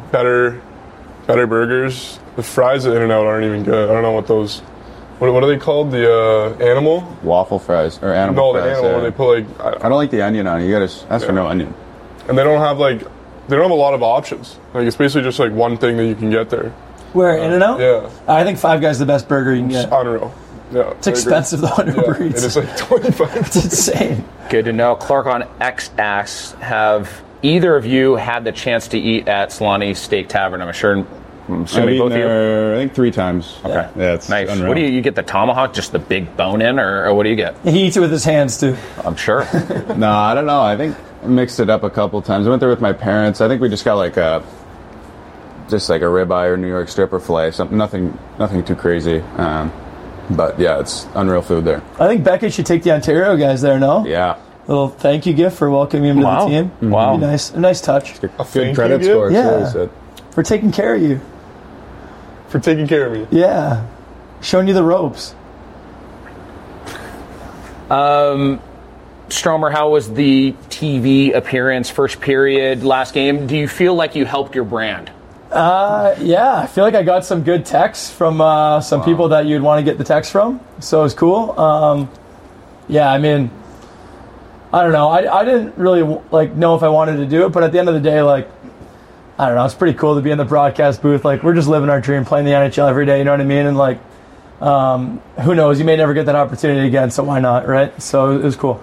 better burgers. The fries at In-N-Out aren't even good. I don't know what those. What are they called? The animal? Waffle fries or animal fries. No, the animal. Where they put I don't like the onion on it. You gotta ask for no onion. And they don't have a lot of options. It's basically just one thing that you can get there. Where, In-N-Out? Yeah. I think Five Guys is the best burger you can get. It's unreal. Yeah, it's expensive though on Uber Eats. It is like $25. It's insane. Good to know. Clark on X asks, have either of you had the chance to eat at Solani Steak Tavern? I'm assuming both of you. I think 3 times. Okay. Yeah, it's nice. unreal. What do you get? The tomahawk, just the big bone in, or what do you get? He eats it with his hands too. I'm sure. No, I don't know. I think I mixed it up a couple times. I went there with my parents. I think we just got a ribeye or New York strip or filet. Something, nothing too crazy. But yeah, it's unreal food there. I think Beckett should take the Ontario guys there. No. Yeah. Little thank you gift for welcoming him to the team. Wow. Be nice. A nice touch. A good credit score. Yeah. For taking care of you. For taking care of me. Yeah. Showing you the ropes. Stromer, how was the TV appearance, first period, last game? Do you feel like you helped your brand? Yeah, I feel like I got some good texts from some people that you'd want to get the text from, so it was cool. Yeah, I mean, I don't know. I didn't really know if I wanted to do it, but at the end of the day, I don't know. It's pretty cool to be in the broadcast booth. We're just living our dream, playing the NHL every day. You know what I mean? And who knows? You may never get that opportunity again, so why not, right? So it was cool.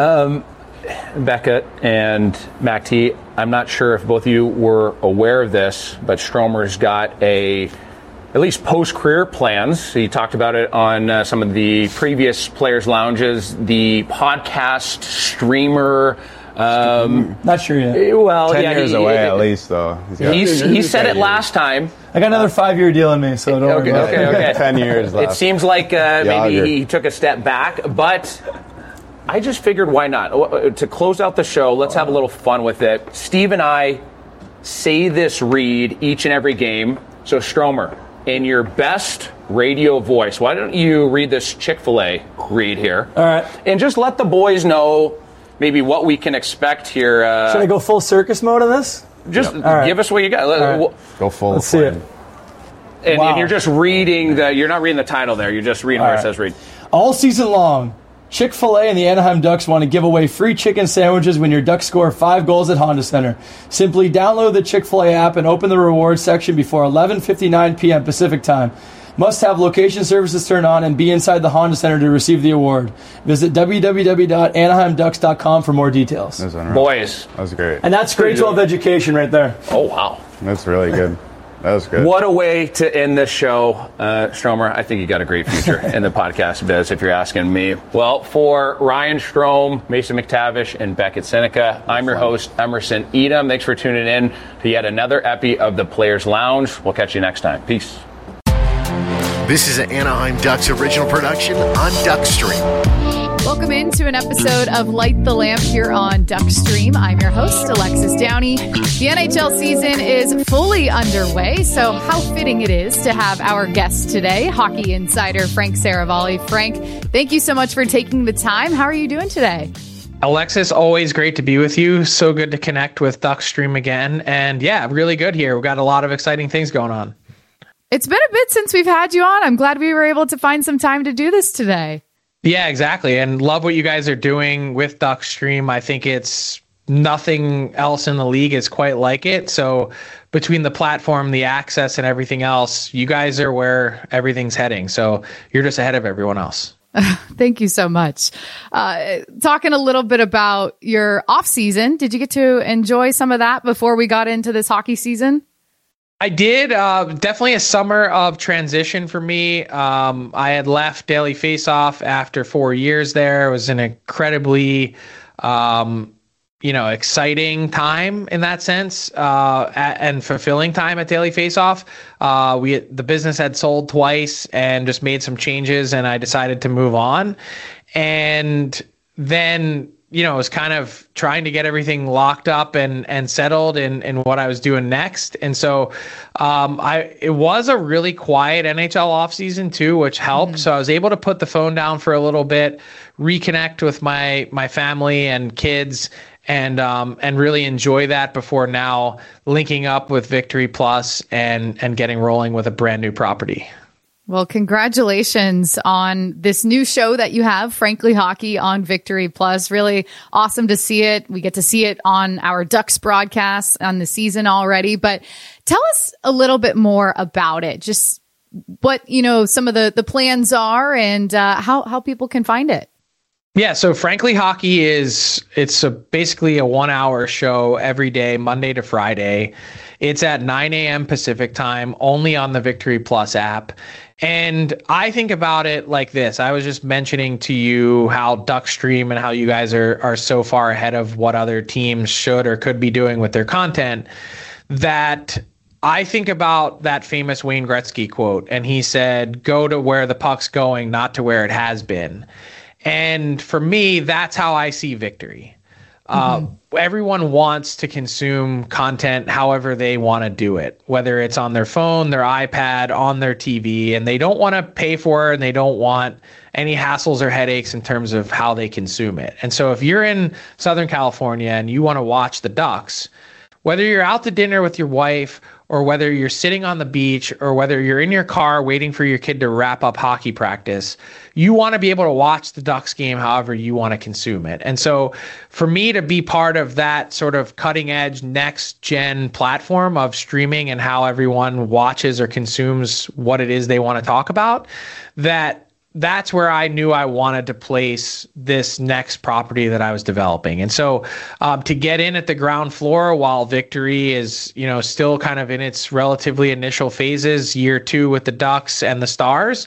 Becca and Mac T, I'm not sure if both of you were aware of this, but Stromer's got at least post-career plans. He talked about it on some of the previous Players Lounges, the podcast streamer. Not sure yet. Well, 10 years away at least, though. He said it last time. I got another 5-year deal in me, so don't worry about it. Okay. 10 years left. It seems like maybe he took a step back, but I just figured why not? To close out the show, let's have a little fun with it. Steve and I say this read each and every game. So, Stromer, in your best radio voice, why don't you read this Chick-fil-A read here? All right. And just let the boys know maybe what we can expect here. Should I go full circus mode on this? Just give us what you got. Right. Go full. Let's see it. And you're just reading you're not reading the title there. You're just reading where it says read. All season long, Chick-fil-A and the Anaheim Ducks want to give away free chicken sandwiches when your Ducks score 5 goals at Honda Center. Simply download the Chick-fil-A app and open the rewards section before 11:59 p.m. Pacific time. Must have location services turned on and be inside the Honda Center to receive the award. Visit www.anaheimducks.com for more details. Boys. That was great. And that's grade 12 education right there. Oh, wow. That's really good. That was good. What a way to end this show, Stromer. I think you got a great future in the podcast biz, if you're asking me. Well, for Ryan Strome, Mason McTavish, and Beckett Seneca, I'm your host, Emerson Edom. Thanks for tuning in to yet another epi of the Players Lounge. We'll catch you next time. Peace. This is an Anaheim Ducks original production on Duckstream. Welcome into an episode of Light the Lamp here on Duckstream. I'm your host, Alexis Downey. The NHL season is fully underway, so how fitting it is to have our guest today, hockey insider Frank Saravalli. Frank, thank you so much for taking the time. How are you doing today? Alexis, always great to be with you. So good to connect with Duckstream again. And yeah, really good here. We've got a lot of exciting things going on. It's been a bit since we've had you on. I'm glad we were able to find some time to do this today. Yeah, exactly. And love what you guys are doing with Duckstream. I think it's nothing else in the league is quite like it. So between the platform, the access, and everything else, you guys are where everything's heading. So you're just ahead of everyone else. Thank you so much. Talking a little bit about your off season, did you get to enjoy some of that before we got into this hockey season? I did. Definitely a summer of transition for me. I had left Daily Faceoff after 4 years there. It was an incredibly, exciting time in that sense, and fulfilling time at Daily Faceoff. The business had sold twice and just made some changes, and I decided to move on. And then, I was kind of trying to get everything locked up and settled in what I was doing next. And so it was a really quiet NHL offseason too, which helped. So I was able to put the phone down for a little bit, reconnect with my family and kids, and really enjoy that before now linking up with Victory Plus and getting rolling with a brand new property. Well, congratulations on this new show that you have, Frankly Hockey, on Victory Plus. Really awesome to see it. We get to see it on our Ducks broadcast on the season already. But tell us a little bit more about it. Just what, some of the plans are and how people can find it. Yeah, so Frankly Hockey it's basically a 1-hour show every day, Monday to Friday. It's at 9 a.m. Pacific time, only on the Victory Plus app. And I think about it like this. I was just mentioning to you how Duckstream and how you guys are so far ahead of what other teams should or could be doing with their content, that I think about that famous Wayne Gretzky quote. And he said, "Go to where the puck's going, not to where it has been." And for me, that's how I see Victory. Everyone wants to consume content however they want to do it, whether it's on their phone, their iPad, on their TV, and they don't want to pay for it and they don't want any hassles or headaches in terms of how they consume it. And so if you're in Southern California and you want to watch the Ducks, whether you're out to dinner with your wife or whether you're sitting on the beach or whether you're in your car waiting for your kid to wrap up hockey practice, you want to be able to watch the Ducks game however you want to consume it. And so for me to be part of that sort of cutting edge next gen platform of streaming and how everyone watches or consumes what it is they want to talk about, that's where I knew I wanted to place this next property that I was developing. And so to get in at the ground floor while Victory is, still kind of in its relatively initial phases, year 2 with the Ducks and the Stars,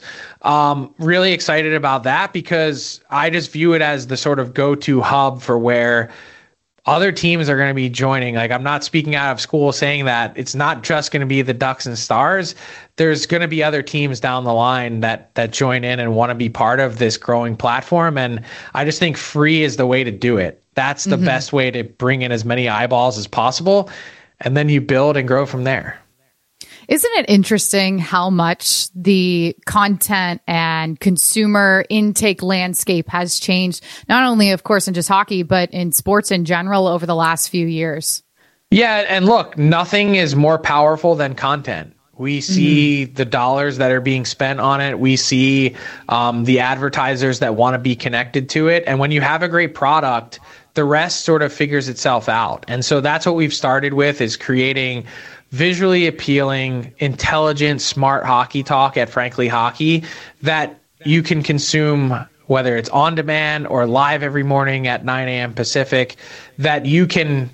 really excited about that because I just view it as the sort of go-to hub for where other teams are going to be joining. Like, I'm not speaking out of school saying that it's not just going to be the Ducks and Stars. There's going to be other teams down the line that join in and want to be part of this growing platform. And I just think free is the way to do it. That's the best way to bring in as many eyeballs as possible. And then you build and grow from there. Isn't it interesting how much the content and consumer intake landscape has changed, not only, of course, in just hockey, but in sports in general over the last few years? Yeah, and look, nothing is more powerful than content. We see the dollars that are being spent on it. We see the advertisers that want to be connected to it. And when you have a great product, the rest sort of figures itself out. And so that's what we've started with, is creating visually appealing, intelligent, smart hockey talk at Frankly Hockey that you can consume, whether it's on demand or live every morning at 9 a.m. Pacific, that you can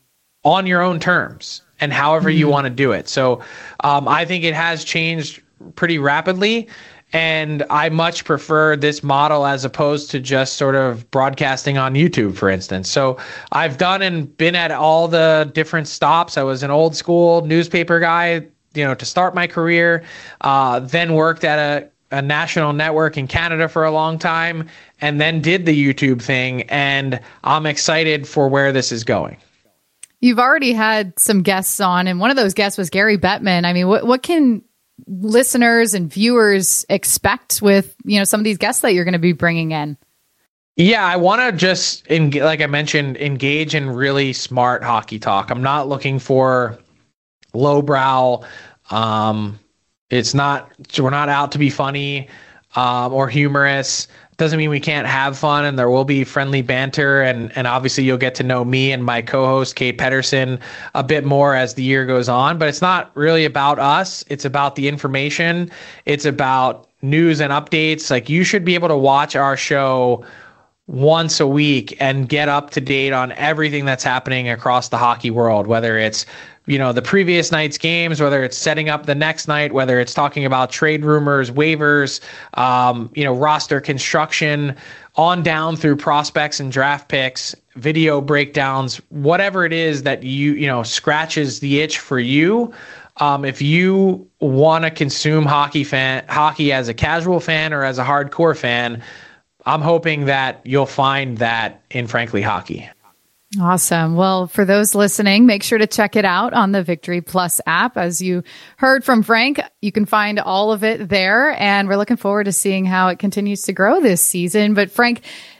on your own terms and however you want to do it. So I think it has changed pretty rapidly. And I much prefer this model as opposed to just sort of broadcasting on YouTube, for instance. So I've done and been at all the different stops. I was an old school newspaper guy, to start my career, then worked at a national network in Canada for a long time, and then did the YouTube thing. And I'm excited for where this is going. You've already had some guests on, and one of those guests was Gary Bettman. I mean, what can listeners and viewers expect with, some of these guests that you're going to be bringing in? Yeah, I want to just, like I mentioned, engage in really smart hockey talk. I'm not looking for lowbrow. We're not out to be funny or humorous. Doesn't mean we can't have fun, and there will be friendly banter, and obviously you'll get to know me and my co-host Kate Pedersen a bit more as the year goes on. But it's not really about us. It's about the information. It's about news and updates. Like, you should be able to watch our show once a week and get up to date on everything that's happening across the hockey world, whether it's the previous night's games, whether it's setting up the next night, whether it's talking about trade rumors, waivers, roster construction, on down through prospects and draft picks, video breakdowns, whatever it is that scratches the itch for you. If you want to consume hockey as a casual fan or as a hardcore fan, I'm hoping that you'll find that in Frankly Hockey. Awesome. Well, for those listening, make sure to check it out on the Victory Plus app. As you heard from Frank, you can find all of it there, and we're looking forward to seeing how it continues to grow this season. But Frank,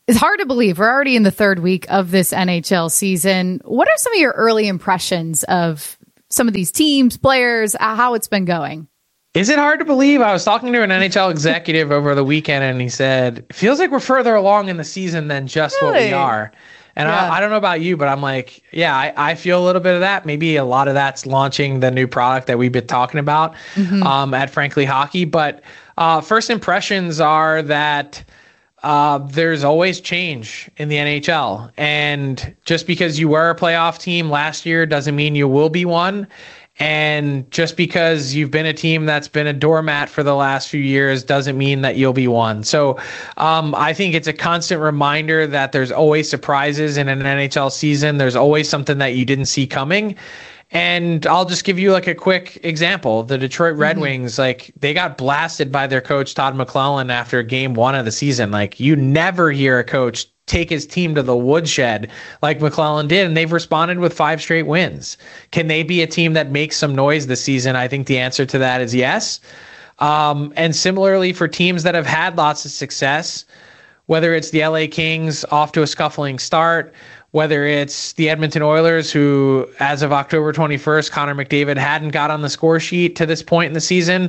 It's hard to believe we're already in the third week of this NHL season. What are some of your early impressions of some of these teams, players, how it's been going? Is it hard to believe? I was talking to an NHL executive over the weekend, and he said, it feels like we're further along in the season than just what we are. And yeah. I don't know about you, but I'm like, yeah, I feel a little bit of that. Maybe a lot of that's launching the new product that we've been talking about at Frankly Hockey. But first impressions are that there's always change in the NHL. And just because you were a playoff team last year doesn't mean you will be one. And just because you've been a team that's been a doormat for the last few years doesn't mean that you'll be one. So I think it's a constant reminder that there's always surprises in an NHL season. There's always something that you didn't see coming. And I'll just give you like a quick example. The Detroit Red Wings, like they got blasted by their coach, Todd McClellan, after game 1 of the season. Like you never hear a coach take his team to the woodshed like McClellan did, and they've responded with 5 straight wins. Can they be a team that makes some noise this season? I think the answer to that is yes. And similarly for teams that have had lots of success, whether it's the LA Kings off to a scuffling start, whether it's the Edmonton Oilers, who as of October 21st, Connor McDavid hadn't got on the score sheet to this point in the season.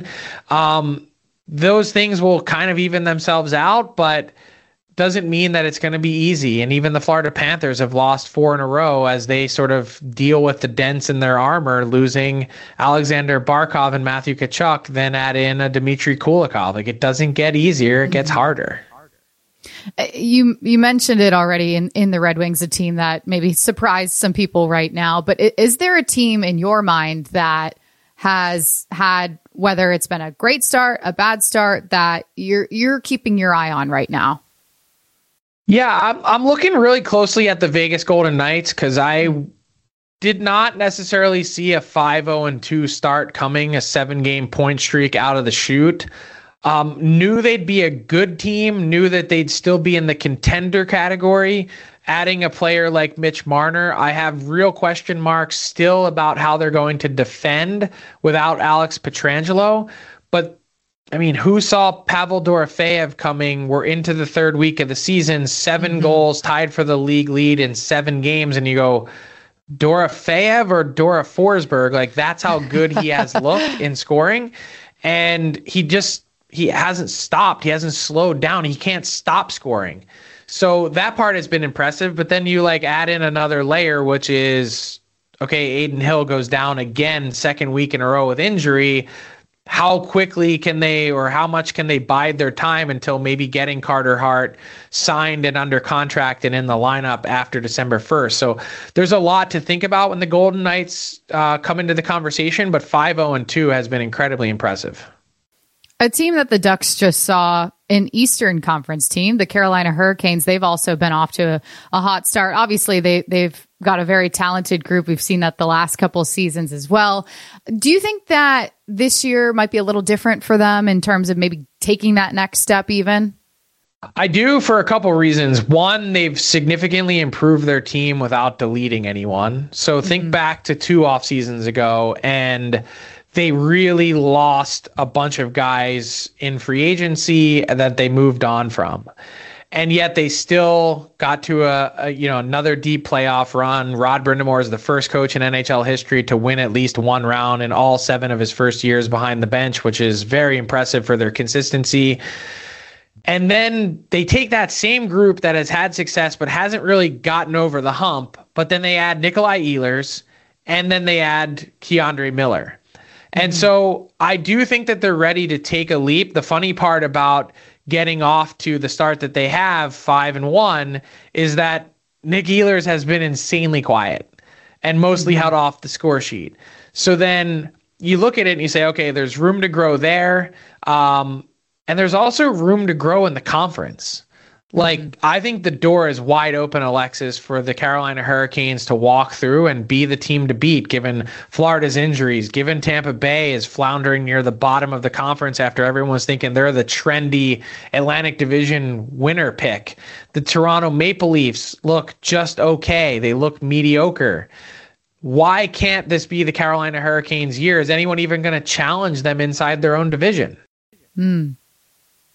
Those things will kind of even themselves out, but doesn't mean that it's going to be easy. And even the Florida Panthers have lost 4 in a row as they sort of deal with the dents in their armor, losing Alexander Barkov and Matthew Tkachuk, then add in a Dmitry Kulikov. Like it doesn't get easier, it gets harder. You mentioned it already in the Red Wings, a team that maybe surprised some people right now, but is there a team in your mind that has had, whether it's been a great start, a bad start, that you're keeping your eye on right now? Yeah, I'm looking really closely at the Vegas Golden Knights because I did not necessarily see a 5-0-2 start coming, a 7-game point streak out of the chute. Knew they'd be a good team, knew that they'd still be in the contender category. Adding a player like Mitch Marner, I have real question marks still about how they're going to defend without Alex Pietrangelo. But I mean, who saw Pavel Dorofeyev coming? We're into the third week of the season, 7 goals, tied for the league lead in 7 games. And you go, Dorofeyev or Dora Forsberg? Like, that's how good he has looked in scoring. And he hasn't stopped. He hasn't slowed down. He can't stop scoring. So that part has been impressive. But then you like add in another layer, which is, okay, Adin Hill goes down again, 2nd week in a row with injury. How quickly can they, or how much can they bide their time until maybe getting Carter Hart signed and under contract and in the lineup after December 1st? So there's a lot to think about when the Golden Knights come into the conversation, but 5-0-2 has been incredibly impressive. A team that the Ducks just saw, an Eastern Conference team, the Carolina Hurricanes, they've also been off to a hot start. Obviously, they've got a very talented group. We've seen that the last couple of seasons as well. Do you think that this year might be a little different for them in terms of maybe taking that next step even? I do, for a couple reasons. One, they've significantly improved their team without deleting anyone. So think back to 2 off seasons ago, and they really lost a bunch of guys in free agency that they moved on from. And yet they still got to another deep playoff run. Rod Brind'Amour is the first coach in NHL history to win at least 1 round in all 7 of his first years behind the bench, which is very impressive for their consistency. And then they take that same group that has had success but hasn't really gotten over the hump, but then they add Nikolai Ehlers, and then they add Keandre Miller. And so I do think that they're ready to take a leap. The funny part about getting off to the start that they have, 5-1, is that Nick Ehlers has been insanely quiet and mostly held off the score sheet. So then you look at it and you say, okay, there's room to grow there. And there's also room to grow in the conference. Like, I think the door is wide open, Alexis, for the Carolina Hurricanes to walk through and be the team to beat, given Florida's injuries, given Tampa Bay is floundering near the bottom of the conference after everyone's thinking they're the trendy Atlantic Division winner pick. The Toronto Maple Leafs look just okay. They look mediocre. Why can't this be the Carolina Hurricanes' year? Is anyone even going to challenge them inside their own division?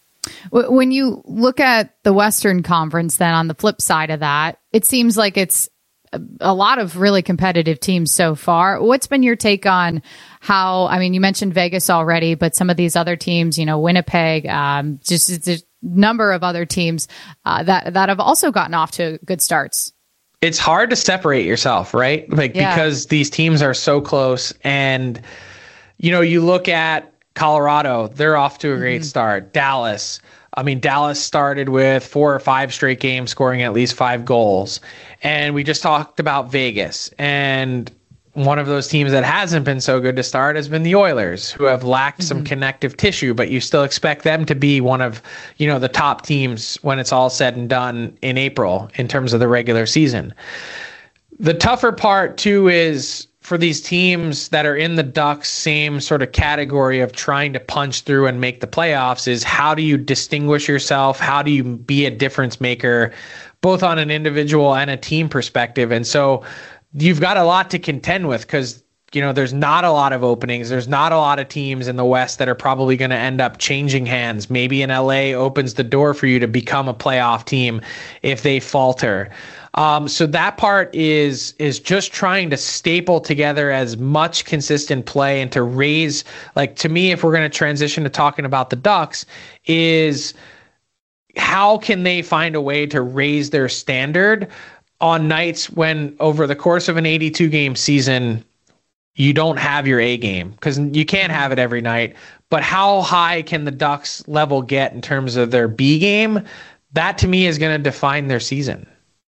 When you look at the Western Conference, then on the flip side of that, it seems like it's a lot of really competitive teams so far. What's been your take on how, I mean, you mentioned Vegas already, but some of these other teams, Winnipeg, just the number of other teams that have also gotten off to good starts. It's hard to separate yourself, right? Because these teams are so close. And, you look at Colorado, they're off to a great start. Dallas started with 4 or 5 straight games scoring at least 5 goals. And we just talked about Vegas. And one of those teams that hasn't been so good to start has been the Oilers, who have lacked some connective tissue, but you still expect them to be one of, the top teams when it's all said and done in April in terms of the regular season. The tougher part too is for these teams that are in the Ducks' same sort of category of trying to punch through and make the playoffs is how do you distinguish yourself? How do you be a difference maker, both on an individual and a team perspective? And so you've got a lot to contend with because, there's not a lot of openings. There's not a lot of teams in the West that are probably going to end up changing hands. Maybe in LA opens the door for you to become a playoff team if they falter. So that part is just trying to staple together as much consistent play and to raise, to me, if we're going to transition to talking about the Ducks, is how can they find a way to raise their standard on nights when over the course of an 82 game season, you don't have your A game because you can't have it every night. But how high can the Ducks level get in terms of their B game? That to me is going to define their season.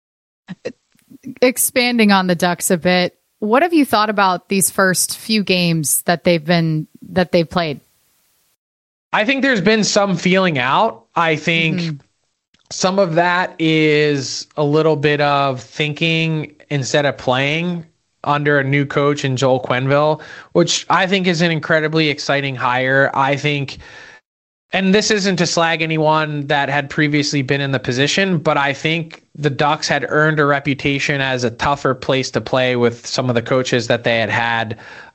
Expanding on the Ducks a bit, what have you thought about these first few games that they've played? I think there's been some feeling out. I think some of that is a little bit of thinking instead of playing under a new coach in Joel Quenneville, which I think is an incredibly exciting hire. I think, and this isn't to slag anyone that had previously been in the position, but I think the Ducks had earned a reputation as a tougher place to play with some of the coaches that they had.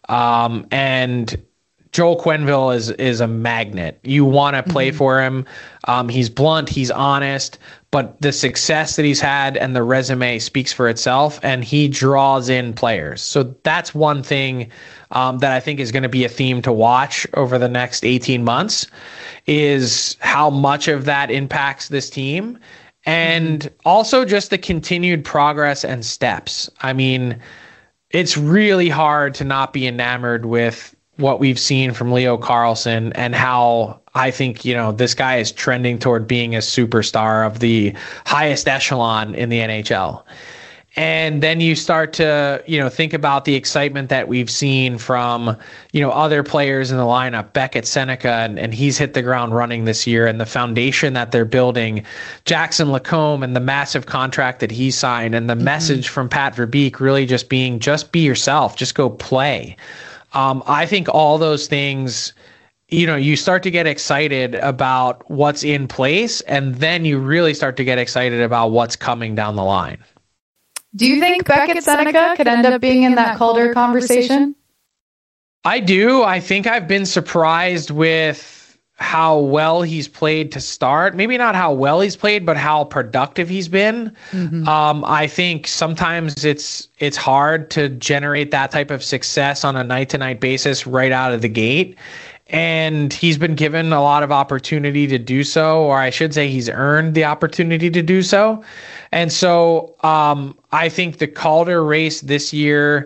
And Joel Quenneville is a magnet. You want to play for him. He's blunt, he's honest, but the success that he's had and the resume speaks for itself, and he draws in players. So that's one thing that I think is going to be a theme to watch over the next 18 months is how much of that impacts this team and also just the continued progress and steps. I mean, it's really hard to not be enamored with what we've seen from Leo Carlsson and how I think, this guy is trending toward being a superstar of the highest echelon in the NHL. And then you start to, think about the excitement that we've seen from, other players in the lineup, Beckett Seneca, and he's hit the ground running this year, and the foundation that they're building, Jackson Lacombe and the massive contract that he signed, and the message from Pat Verbeek really just being, just be yourself, just go play. I think all those things, you start to get excited about what's in place, and then you really start to get excited about what's coming down the line. Do you think Beckett Seneca could end up being in that Calder conversation? I do. I think I've been surprised with how well he's played to start. Maybe not how well he's played, but how productive he's been. I think sometimes it's hard to generate that type of success on a night-to-night basis right out of the gate. And he's been given a lot of opportunity to do so, or I should say he's earned the opportunity to do so. And so I think the Calder race this year,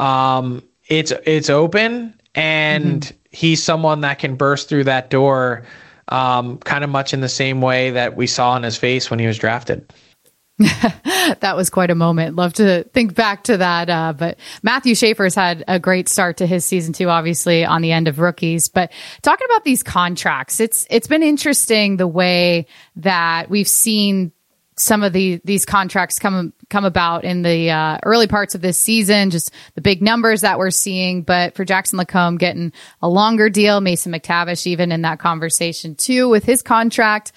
it's open, and he's someone that can burst through that door kind of much in the same way that we saw on his face when he was drafted. That was quite a moment. Love to think back to that. But Matthew Schaefer's had a great start to his season too, obviously on the end of rookies. But talking about these contracts, it's been interesting the way that we've seen some of these contracts come about in the early parts of this season, just the big numbers that we're seeing. But for Jackson Lacombe getting a longer deal, Mason McTavish even in that conversation too with his contract.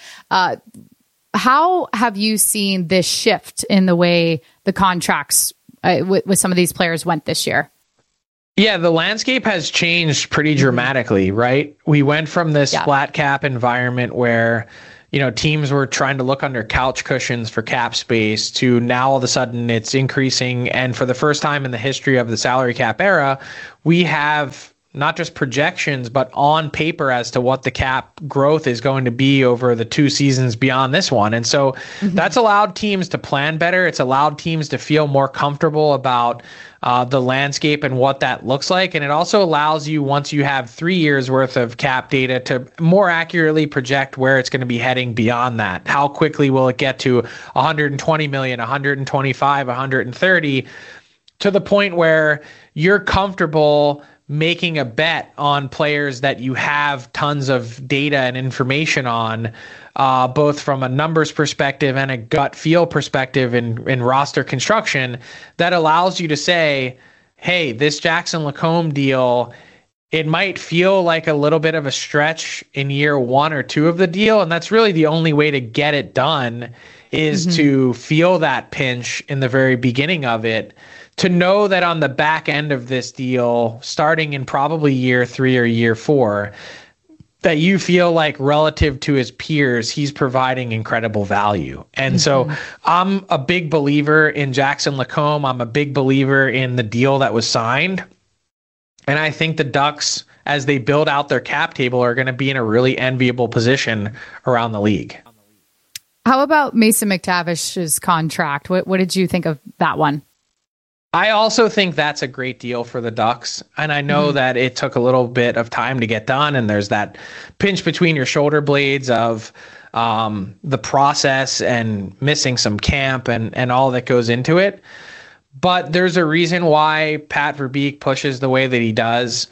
How have you seen this shift in the way the contracts with some of these players went this year? Yeah, the landscape has changed pretty dramatically, right? We went from this flat cap environment where, teams were trying to look under couch cushions for cap space to now all of a sudden it's increasing. And for the first time in the history of the salary cap era, we have not just projections, but on paper as to what the cap growth is going to be over the 2 seasons beyond this one. And so that's allowed teams to plan better. It's allowed teams to feel more comfortable about the landscape and what that looks like. And it also allows you, once you have 3 years worth of cap data, to more accurately project where it's going to be heading beyond that. How quickly will it get to 120 million, 125, 130, to the point where you're comfortable making a bet on players that you have tons of data and information on, both from a numbers perspective and a gut feel perspective in roster construction, that allows you to say, hey, this Jackson LaCombe deal, it might feel like a little bit of a stretch in year 1 or 2 of the deal. And that's really the only way to get it done, is to feel that pinch in the very beginning of it, to know that on the back end of this deal, starting in probably year 3 or year 4, that you feel like relative to his peers, he's providing incredible value. And so I'm a big believer in Jackson LaCombe. I'm a big believer in the deal that was signed. And I think the Ducks, as they build out their cap table, are going to be in a really enviable position around the league. How about Mason McTavish's contract? What did you think of that one? I also think that's a great deal for the Ducks. And I know that it took a little bit of time to get done. And there's that pinch between your shoulder blades of the process and missing some camp and all that goes into it. But there's a reason why Pat Verbeek pushes the way that he does,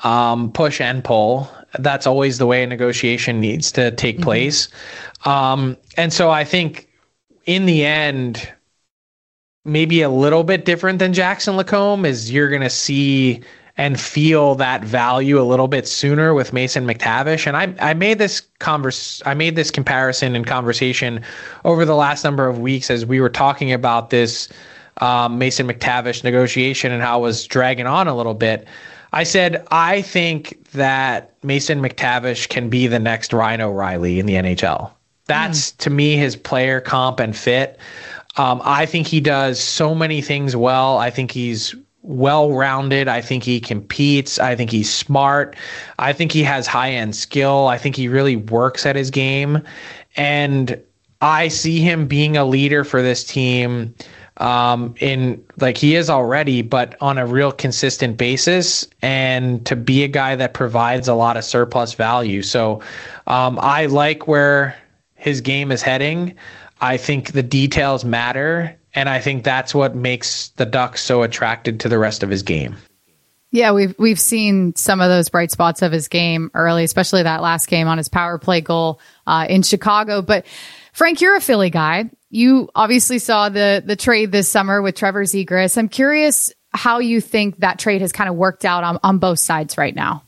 push and pull. That's always the way a negotiation needs to take place. And so I think in the end, maybe a little bit different than Jackson LaCombe is you're going to see and feel that value a little bit sooner with Mason McTavish. And I made this comparison and conversation over the last number of weeks as we were talking about this Mason McTavish negotiation and how it was dragging on a little bit. I said, I think that Mason McTavish can be the next Ryan O'Reilly in the NHL. That's, to me, his player comp and fit. I think he does so many things well. I think he's well-rounded. I think he competes. I think he's smart. I think he has high-end skill. I think he really works at his game. And I see him being a leader for this team in like he is already, but on a real consistent basis, and to be a guy that provides a lot of surplus value. So I like where his game is heading. I think the details matter, and I think that's what makes the Ducks so attracted to the rest of his game. Yeah, we've seen some of those bright spots of his game early, especially that last game on his power play goal in Chicago. But Frank, you're a Philly guy. You obviously saw the trade this summer with Trevor Zegras. I'm curious how you think that trade has kind of worked out on both sides right now.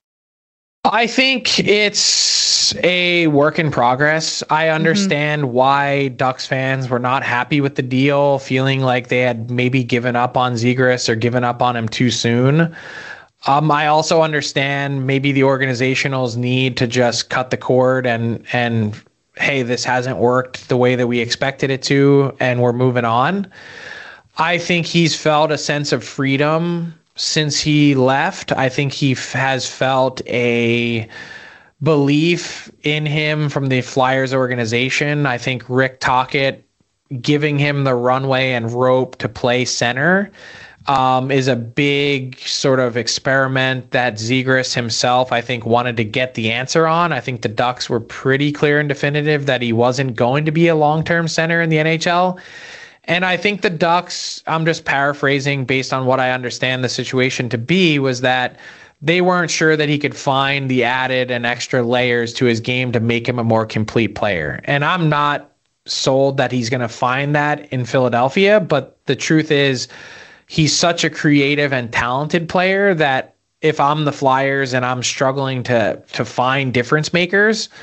I think it's a work in progress. I understand why Ducks fans were not happy with the deal, feeling like they had maybe given up on Zegras or given up on him too soon. I also understand maybe the organizational's need to just cut the cord and hey, this hasn't worked the way that we expected it to, and we're moving on. I think he's felt a sense of freedom since he left. I think he has felt a belief in him from the Flyers organization. I think Rick Tocchet giving him the runway and rope to play center is a big sort of experiment that Zegras himself, I think, wanted to get the answer on. I think the Ducks were pretty clear and definitive that he wasn't going to be a long-term center in the NHL. And I think the Ducks, I'm just paraphrasing based on what I understand the situation to be, was that they weren't sure that he could find the added and extra layers to his game to make him a more complete player. And I'm not sold that he's going to find that in Philadelphia, but the truth is he's such a creative and talented player that if I'm the Flyers and I'm struggling to find difference makers,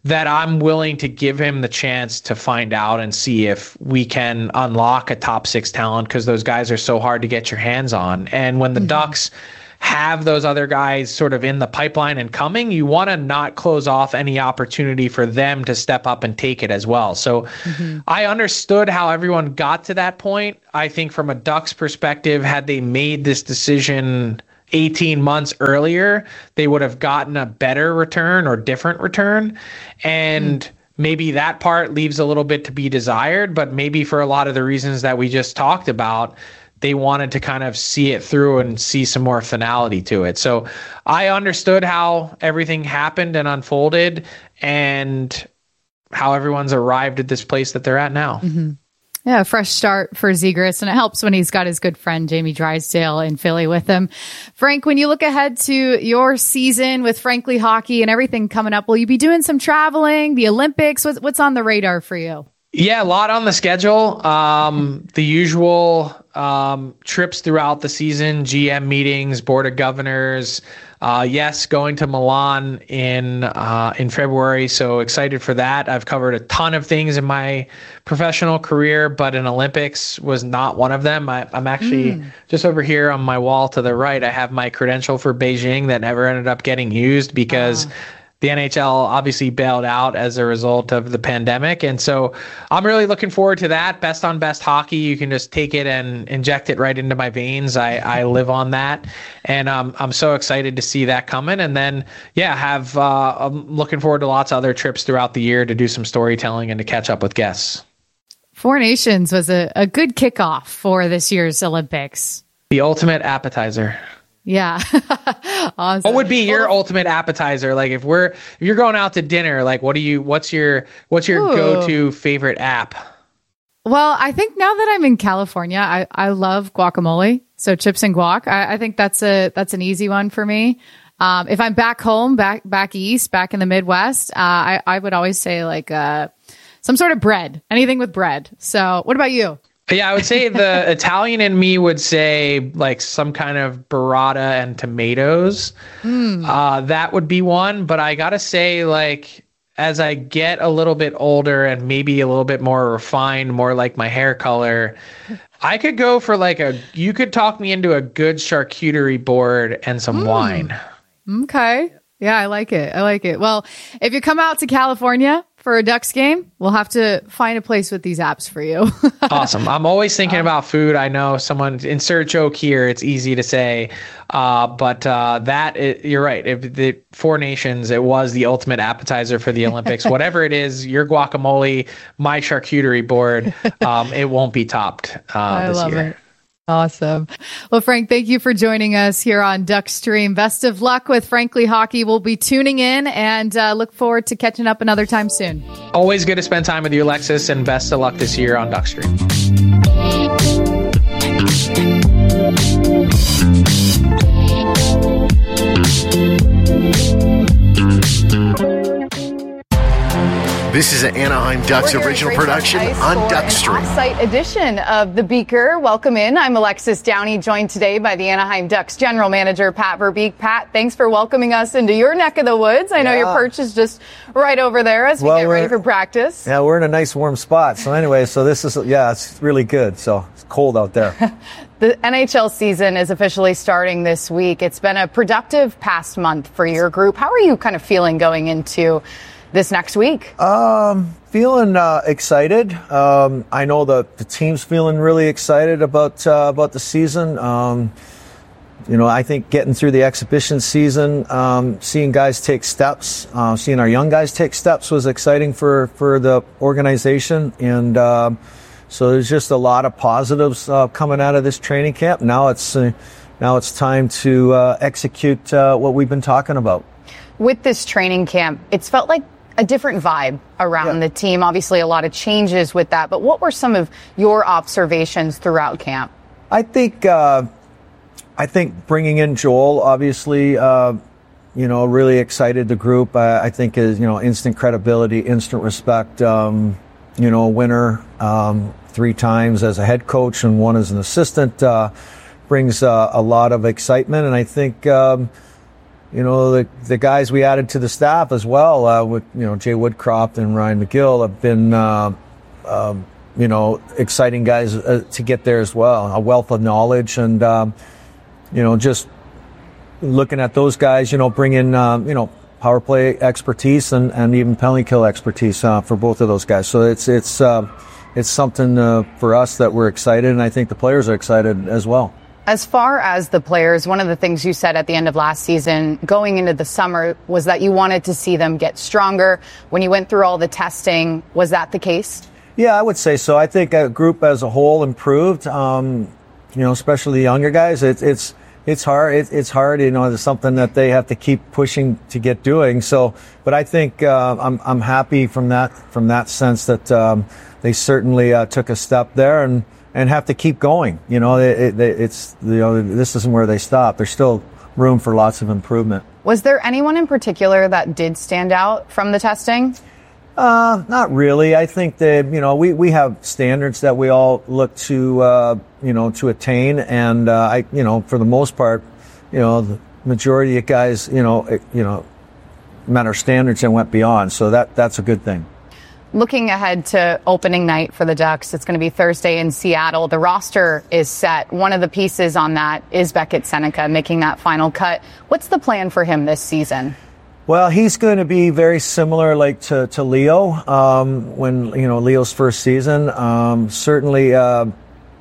that I'm willing to give him the chance to find out and see if we can unlock a top 6 talent, because those guys are so hard to get your hands on. And when the Ducks have those other guys sort of in the pipeline and coming, you want to not close off any opportunity for them to step up and take it as well. So I understood how everyone got to that point. I think from a Ducks perspective, had they made this decision 18 months earlier, they would have gotten a better return or different return. And maybe that part leaves a little bit to be desired, but maybe for a lot of the reasons that we just talked about, they wanted to kind of see it through and see some more finality to it. So I understood how everything happened and unfolded and how everyone's arrived at this place that they're at now. Yeah, a fresh start for Zegras, and it helps when he's got his good friend Jamie Drysdale in Philly with him. Frank, when you look ahead to your season with Frankly Hockey and everything coming up, will you be doing some traveling, the Olympics? What's on the radar for you? Yeah, a lot on the schedule. The usual trips throughout the season, GM meetings, Board of Governors. Yes, going to Milan in February, so excited for that. I've covered a ton of things in my professional career, but an Olympics was not one of them. I'm actually just over here on my wall to the right. I have my credential for Beijing that never ended up getting used because the NHL obviously bailed out as a result of the pandemic. And so I'm really looking forward to that. Best on best hockey. You can just take it and inject it right into my veins. I live on that. And I'm so excited to see that coming. And then, I'm looking forward to lots of other trips throughout the year to do some storytelling and to catch up with guests. Four Nations was a good kickoff for this year's Olympics. The ultimate appetizer. Yeah. Awesome. What would be your ultimate appetizer? Like if you're going out to dinner, like what's your go-to favorite app? Well, I think now that I'm in California, I love guacamole. So chips and guac. I think that's an easy one for me. If I'm back home, back east, back in the Midwest, I would always say like some sort of bread, anything with bread. So what about you? Yeah, I would say the Italian in me would say like some kind of burrata and tomatoes. That would be one. But I got to say, like, as I get a little bit older and maybe a little bit more refined, more like my hair color, I could go for you could talk me into a good charcuterie board and some wine. Okay. Yeah, I like it. Well, if you come out to California for a Ducks game, we'll have to find a place with these apps for you. Awesome. I'm always thinking about food. I know someone insert joke here. It's easy to say, but you're right. If the Four Nations, it was the ultimate appetizer for the Olympics. Whatever it is, your guacamole, my charcuterie board, it won't be topped this year. I love it. Awesome. Well, Frank, thank you for joining us here on Duckstream. Best of luck with Frankly Hockey. We'll be tuning in and look forward to catching up another time soon. Always good to spend time with you, Alexis, and best of luck this year on Duckstream. This is an Anaheim Ducks original production on Duckstream. Off-site edition of The Beaker. Welcome in. I'm Alexis Downey, joined today by the Anaheim Ducks General Manager, Pat Verbeek. Pat, thanks for welcoming us into your neck of the woods. I know your perch is just right over there as we get ready for practice. Yeah, we're in a nice warm spot. So anyway, this is, it's really good. So it's cold out there. The NHL season is officially starting this week. It's been a productive past month for your group. How are you kind of feeling going into this next week? Feeling excited. I know the team's feeling really excited about the season. I think getting through the exhibition season, seeing guys take steps, seeing our young guys take steps was exciting for the organization. And so there's just a lot of positives coming out of this training camp. Now it's time to execute what we've been talking about. With this training camp, it's felt like a different vibe around the team. Obviously, a lot of changes with that. But what were some of your observations throughout camp? I think bringing in Joel, obviously, really excited the group. I think is instant credibility, instant respect. Winner 3 times as a head coach and 1 as an assistant brings a lot of excitement. And I think the guys we added to the staff as well, with Jay Woodcroft and Ryan McGill have been exciting guys to get there as well. A wealth of knowledge, and just looking at those guys, bring in power play expertise and even penalty kill expertise for both of those guys. So it's something for us that we're excited, and I think the players are excited as well. As far as the players, one of the things you said at the end of last season, going into the summer, was that you wanted to see them get stronger. When you went through all the testing, was that the case? Yeah, I would say so. I think a group as a whole improved. Especially the younger guys. It's hard. It's hard. It's something that they have to keep pushing to get doing. So, but I think I'm happy from that sense that they certainly took a step there and have to keep going. This isn't where they stop. There's still room for lots of improvement. Was there anyone in particular that did stand out from the testing? Not really. I think that, we have standards that we all look to, to attain. And, for the most part, the majority of guys, met our standards and went beyond. So that's a good thing. Looking ahead to opening night for the Ducks, it's going to be Thursday in Seattle. The roster is set. One of the pieces on that is Beckett Seneca making that final cut. What's the plan for him this season? Well, he's going to be very similar, to Leo when Leo's first season. Certainly, I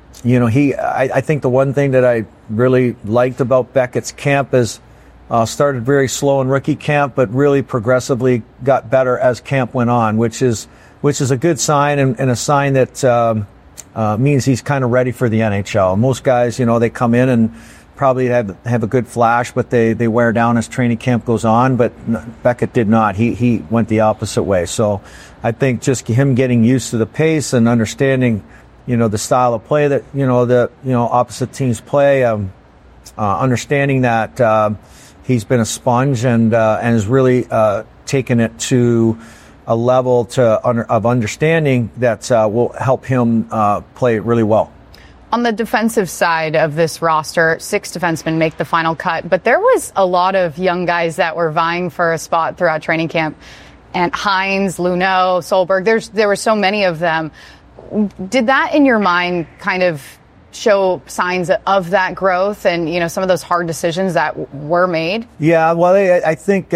think the one thing that I really liked about Beckett's camp is started very slow in rookie camp, but really progressively got better as camp went on, which is a good sign and a sign that means he's kind of ready for the NHL. Most guys, they come in and probably have a good flash, but they wear down as training camp goes on. But Beckett did not. He went the opposite way. So I think just him getting used to the pace and understanding, the style of play that opposite teams play, understanding that he's been a sponge and has really taken it to a level of understanding that will help him play really well. On the defensive side of this roster, 6 defensemen make the final cut, but there was a lot of young guys that were vying for a spot throughout training camp. And Hines, Luneau, Solberg, there were so many of them. Did that, in your mind, kind of show signs of that growth and, some of those hard decisions that were made? Yeah, well, I think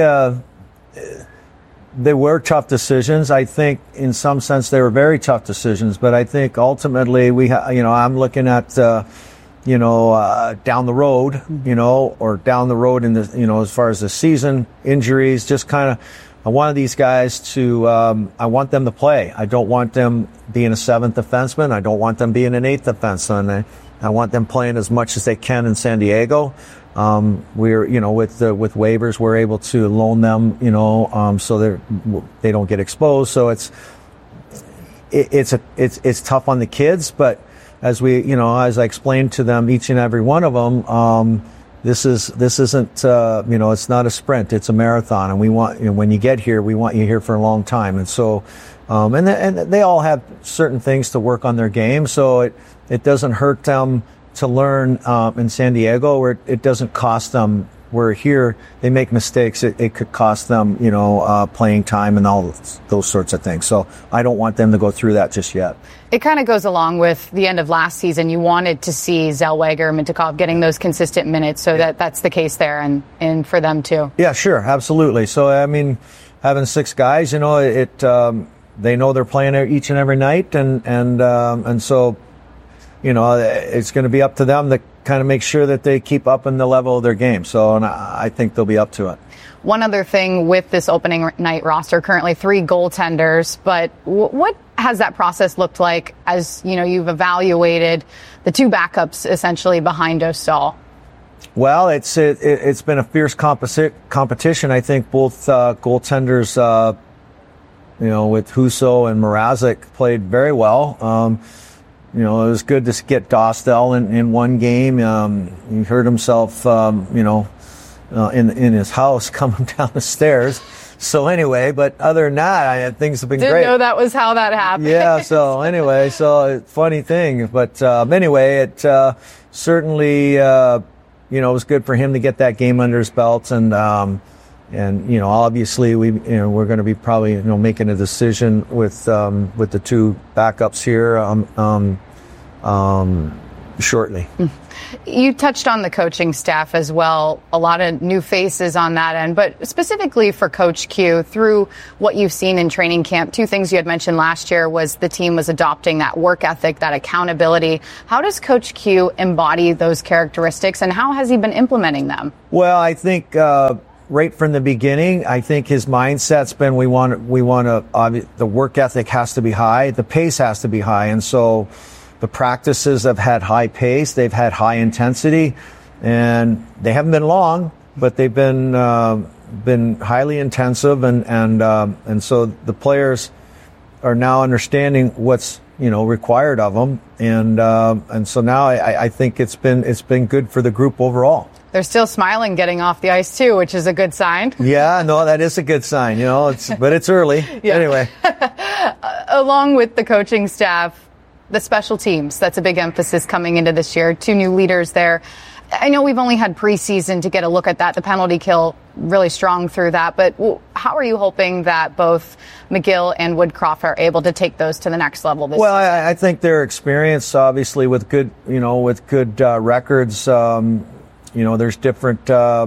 they were tough decisions. I think in some sense they were very tough decisions, but I think ultimately I'm looking at, down the road, or down the road in the, as far as the season, injuries, just kind of, I wanted these guys to, I want them to play. I don't want them being a 7th defenseman. I don't want them being an 8th defenseman. I want them playing as much as they can in San Diego. We're, with waivers, we're able to loan them, so they don't get exposed. So it's tough on the kids, but as as I explained to them, each and every one of them, this isn't, it's not a sprint, it's a marathon. And we want, when you get here, we want you here for a long time. And so, and they all have certain things to work on their game. So it doesn't hurt them to learn in San Diego, where it doesn't cost them. Where here they make mistakes, it could cost them, playing time and all those sorts of things. So I don't want them to go through that just yet. It kind of goes along with the end of last season. You wanted to see Zellweger, Mintyukov getting those consistent minutes, so that's the case there and for them too. Yeah, sure, absolutely. So I mean, having 6 guys, they know they're playing each and every night, and so. It's going to be up to them to kind of make sure that they keep up in the level of their game. So, and I think they'll be up to it. One other thing with this opening night roster, currently 3 goaltenders, but what has that process looked like as, you've evaluated the 2 backups essentially behind Dostal? Well, it's been a fierce competition. I think both goaltenders, with Husso and Mrazek played very well. It was good to get Dostal in one game. He hurt himself, in his house coming down the stairs. So anyway, but other than that, things have been great. Didn't know that was how that happened. Yeah. So anyway, funny thing, but anyway, it certainly it was good for him to get that game under his belt, and obviously we're going to be probably making a decision with the two backups here shortly. You touched on the coaching staff as well. A lot of new faces on that end, but specifically for Coach Q, through what you've seen in training camp, two things you had mentioned last year was the team was adopting that work ethic, that accountability. How does Coach Q embody those characteristics, and how has he been implementing them? Well, I think right from the beginning, I think his mindset's been we want to the work ethic has to be high, the pace has to be high, and so the practices have had high pace, they've had high intensity, and they haven't been long, but they've been highly intensive, and so the players are now understanding what's required of them, and so now I think it's been good for the group overall. They're still smiling getting off the ice too, which is a good sign. Yeah, no, that is a good sign. But it's early. Yeah. Anyway, along with the coaching staff, the special teams, that's a big emphasis coming into this year. 2 new leaders there. I know we've only had preseason to get a look at that. The penalty kill really strong through that. But how are you hoping that both McGill and Woodcroft are able to take those to the next level this season? I think their experience, obviously, with good records. There's different.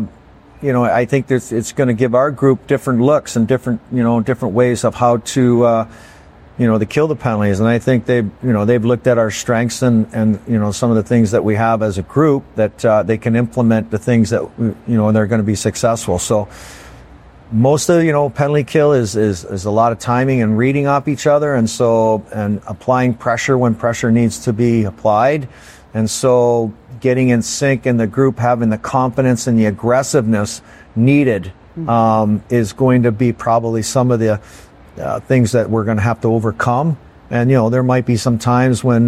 I think it's going to give our group different looks and different ways of how to. To kill the penalties, and I think they've looked at our strengths and some of the things that we have as a group that they can implement the things that they're going to be successful. So most of penalty kill is a lot of timing and reading off each other, and applying pressure when pressure needs to be applied, and so getting in sync in the group, having the confidence and the aggressiveness needed is going to be probably some of the things that we're going to have to overcome. And, there might be some times when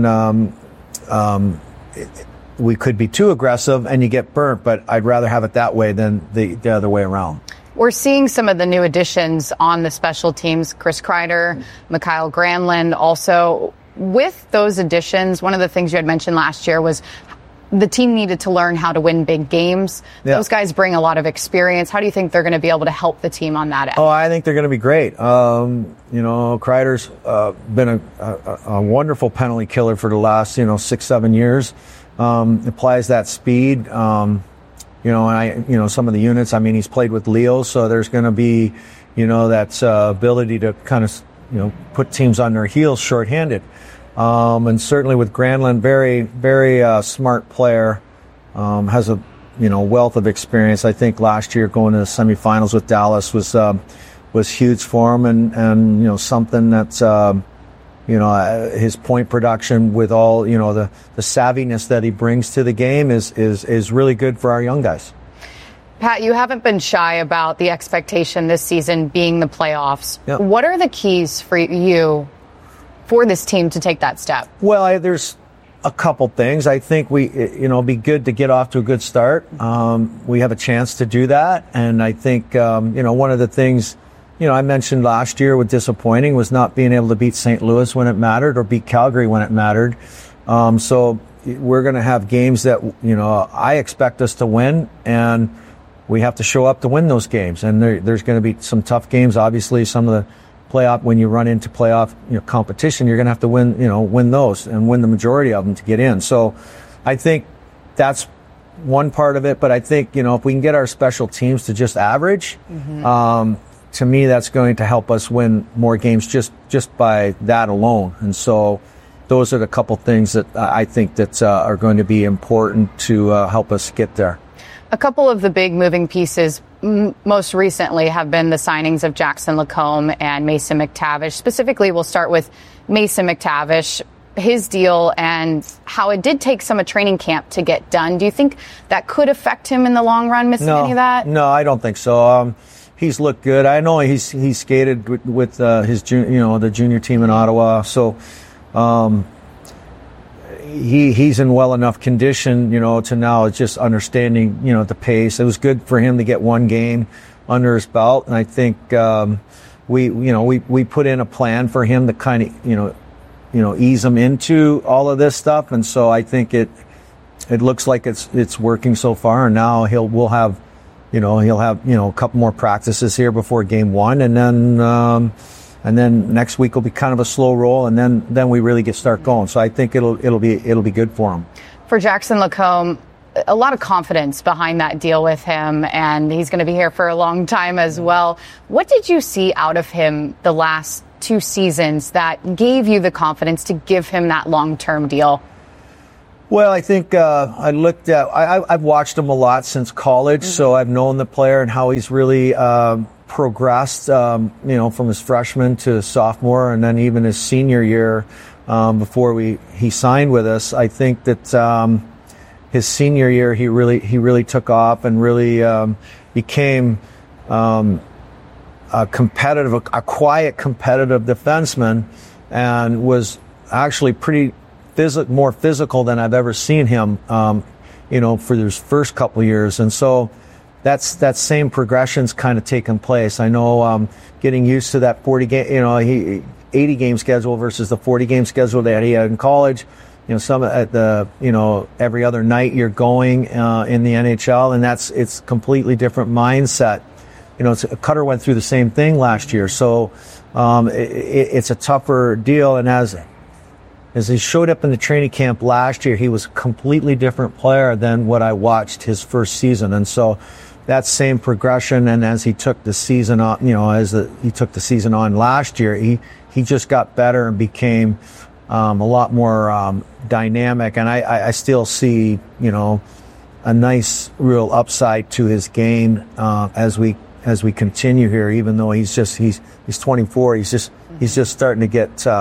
we could be too aggressive and you get burnt, but I'd rather have it that way than the other way around. We're seeing some of the new additions on the special teams, Chris Kreider, Mikael Granlund. Also, with those additions, one of the things you had mentioned last year was the team needed to learn how to win big games. Yeah. Those guys bring a lot of experience. How do you think they're going to be able to help the team on that end? Oh, I think they're going to be great. Kreider's been a wonderful penalty killer for the last 6-7 years. Applies that speed. Some of the units. I mean, he's played with Leo, so there's going to be that ability to kind of put teams on their heels shorthanded. And certainly with Granlund, very, very smart player, has a wealth of experience. I think last year going to the semifinals with Dallas was huge for him, and something that's his point production with all the savviness that he brings to the game is really good for our young guys. Pat, you haven't been shy about the expectation this season being the playoffs. Yep. What are the keys for you for this team to take that step? Well, there's a couple things. I think we, be good to get off to a good start. We have a chance to do that. And I think, one of the things, I mentioned last year with disappointing was not being able to beat St. Louis when it mattered or beat Calgary when it mattered. So we're going to have games that, I expect us to win, and we have to show up to win those games. And there's going to be some tough games. Obviously, some of the playoff, when you run into playoff competition, you're going to have to win those and win the majority of them to get in. So I think that's one part of it. But I think, if we can get our special teams to just average, to me, that's going to help us win more games just by that alone. And so those are the couple things that I think that are going to be important to help us get there. A couple of the big moving pieces most recently have been the signings of Jackson Lacombe and Mason McTavish. Specifically, we'll start with Mason McTavish, his deal, and how it did take some of training camp to get done. Do you think that could affect him in the long run, missing any of that? No, I don't think so. He's looked good. I know he's skated with his the junior team in Ottawa, so he's in well enough condition, to now just understanding, the pace. It was good for him to get one game under his belt, and I think we put in a plan for him to kind of ease him into all of this stuff, and so I think it looks like it's working so far, and now he'll have a couple more practices here before game 1, and then next week will be kind of a slow roll, and then we really start going. So I think it'll be good for him. For Jackson Lacombe, a lot of confidence behind that deal with him, and he's going to be here for a long time as well. What did you see out of him the last 2 seasons that gave you the confidence to give him that long-term deal? Well, I think I've watched him a lot since college, so I've known the player and how he's really progressed, from his freshman to sophomore, and then even his senior year before he signed with us. I think that his senior year he really took off and really became a quiet competitive defenseman, and was actually more physical than I've ever seen him, for his first couple of years. And so that same progression's kind of taken place. I know getting used to that 80 game schedule versus the 40 game schedule that he had in college. Some at every other night you're going in the NHL, and it's completely different mindset. Cutter went through the same thing last year, so it's a tougher deal. And as he showed up in the training camp last year, he was a completely different player than what I watched his first season. And so that same progression, and as he took the season on, he took the season on last year, he just got better and became a lot more dynamic. And I still see, a nice real upside to his game as we continue here, even though he's 24, he's just starting to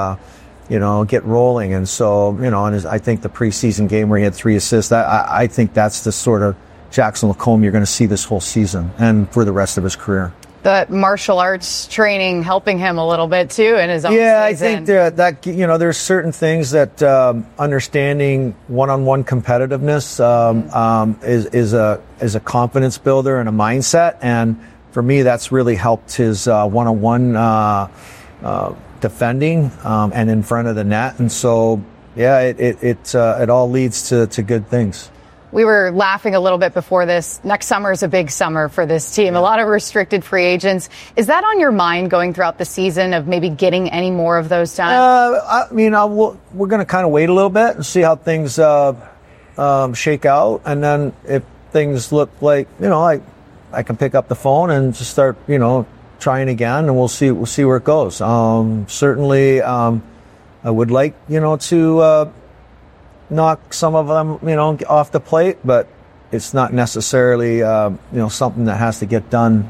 get rolling. And so, and I think the preseason game where he had 3 assists, I think that's the sort of Jackson Lacombe you're going to see this whole season and for the rest of his career. The martial arts training helping him a little bit too in his own season. I think that there's certain things that understanding one-on-one competitiveness is a confidence builder and a mindset, and for me that's really helped his one-on-one defending and in front of the net. And so it all leads to good things. We were laughing a little bit before this. Next summer is a big summer for this team. A lot of restricted free agents. Is that on your mind going throughout the season of maybe getting any more of those done? We're going to kind of wait a little bit and see how things shake out. And then if things look like, I can pick up the phone and just start, trying again, and we'll see where it goes. Certainly, I would like, to knock some of them, off the plate, but it's not necessarily, something that has to get done,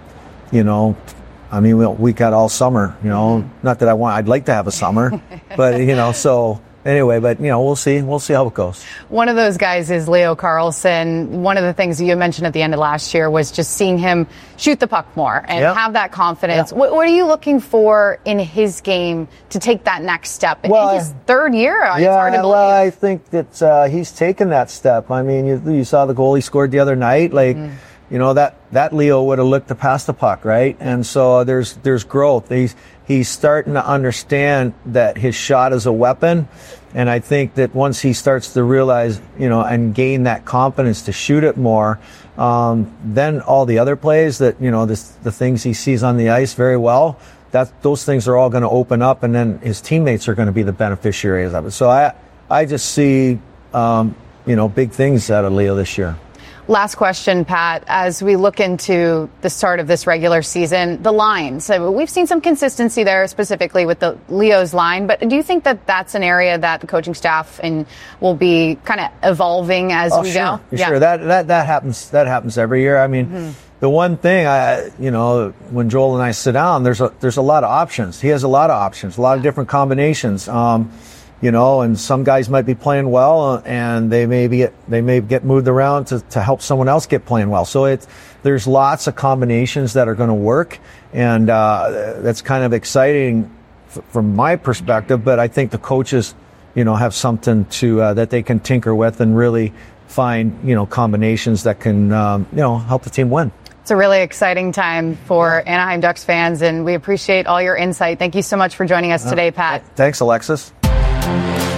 we got all summer, not that I'd like to have a summer, but, so anyway, but, we'll see how it goes. One of those guys is Leo Carlsson. One of the things you mentioned at the end of last year was just seeing him shoot the puck more and have that confidence. What are you looking for in his game to take that next step? In his 3rd year? It's hard to believe. Well, I think that he's taken that step. I mean, you saw the goal he scored the other night. That Leo would have looked to pass the puck, right? And so there's growth. He's starting to understand that his shot is a weapon. And I think that once he starts to realize, and gain that confidence to shoot it more, then all the other plays that, the things he sees on the ice very well, those things are all going to open up, and then his teammates are going to be the beneficiaries of it. So I just see, big things out of Leo this year. Last question, Pat. As we look into the start of this regular season, the lines, we've seen some consistency there, specifically with the Leo's line. But do you think that that's an area that the coaching staff will be kind of evolving as we go? Sure. That happens. That happens every year. I mean, the one thing when Joel and I sit down, there's a lot of options. He has a lot of options, a lot of different combinations. And some guys might be playing well, and they may get moved around to help someone else get playing well. So there's lots of combinations that are going to work, and that's kind of exciting from my perspective. But I think the coaches, have something that they can tinker with and really find combinations that can help the team win. It's a really exciting time for Anaheim Ducks fans, and we appreciate all your insight. Thank you so much for joining us today, Pat. Thanks, Alexis.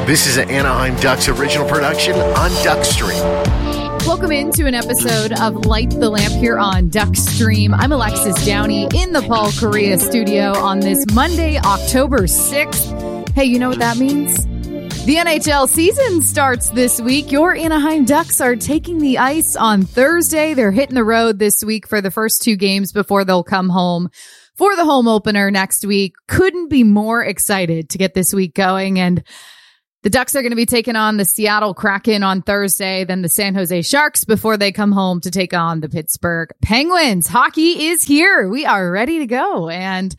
This is an Anaheim Ducks original production on Duckstream. Welcome into an episode of Light the Lamp here on Duckstream. I'm Alexis Downey in the Paul Correa studio on this Monday, October 6th. Hey, you know what that means? The NHL season starts this week. Your Anaheim Ducks are taking the ice on Thursday. They're hitting the road this week for the first 2 games before they'll come home for the home opener next week. Couldn't be more excited to get this week going. And the Ducks are going to be taking on the Seattle Kraken on Thursday, then the San Jose Sharks before they come home to take on the Pittsburgh Penguins. Hockey is here. We are ready to go. And